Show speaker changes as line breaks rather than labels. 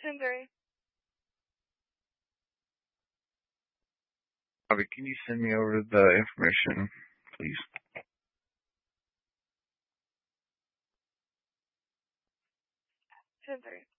10-3.
Bobby, can you send me over the information, please?
10-3.